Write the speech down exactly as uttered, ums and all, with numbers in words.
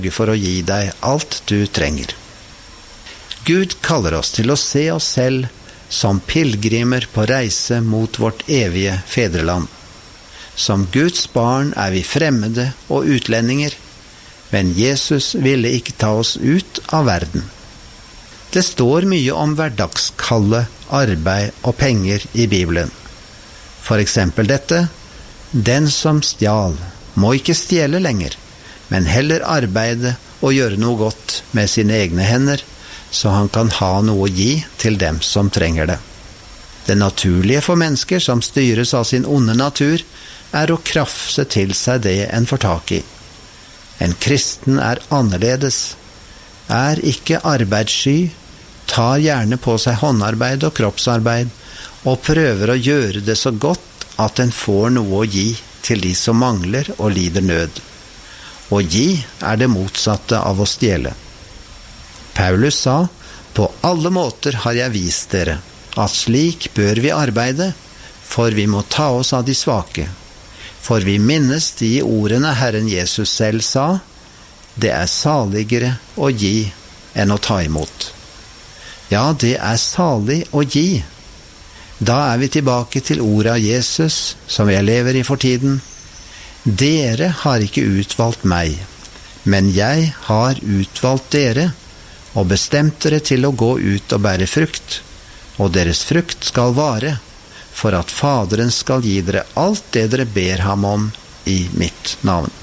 for å gi deg alt du trenger. Gud kaller oss til å se oss selv som pilgrimer på reise mot vårt evige fedreland. Som Guds barn er vi fremmede og utlendinger, men Jesus ville ikke ta oss ut av verden. Det står mye om hverdagskallet, arbeid og penger i Bibelen. For eksempel dette: den som stjal, må ikke stjele lenger, men heller arbeide og gjøre noe godt med sine egne hender, så han kan ha noe å gi til dem som trenger det. Det naturlige for mennesker som styres av sin onde natur, er å krafse til seg det en får tak i. En kristen er annerledes, er ikke arbeidssky, tar gjerne på seg håndarbeid og kroppsarbeid, og prøver å gjøre det så godt at en får noe å gi til de som mangler og lider nød. Å gi er det motsatte av å stjele. Paulus sa: på alle måter har jeg vist dere at slik bør vi arbeide, for vi må ta oss av de svake. For vi minnes de ordene Herren Jesus selv sa: det er saligere å gi enn å ta imot. Ja, det er salig å gi. Da er vi tilbake til ordet av Jesus, som jeg lever i for tiden. Dere har ikke utvalgt meg, men jeg har utvalgt dere, og bestemt dere til å gå ut og bære frukt, og deres frukt skal vare, for at Faderen skal gi dere alt det dere ber ham om i mitt navn.